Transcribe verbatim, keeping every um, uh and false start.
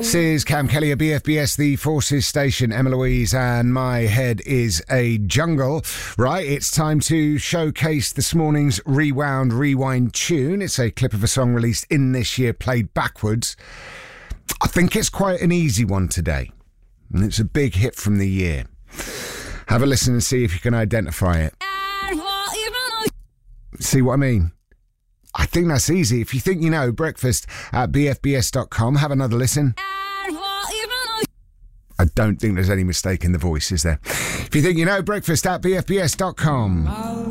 This is Cam Kelly at B F B S, the Forces Station. Emma Louise, and my head is a jungle. Right, it's time to showcase this morning's Rewound Rewind tune. It's a clip of a song released in this year, played backwards. I think it's quite an easy one today, and it's a big hit from the year. Have a listen and see if you can identify it. See what I mean? I think that's easy. If you think you know, breakfast at b f b s dot com. Have another listen. I don't think there's any mistake in the voice, is there? If you think you know, breakfast at b f b s dot com.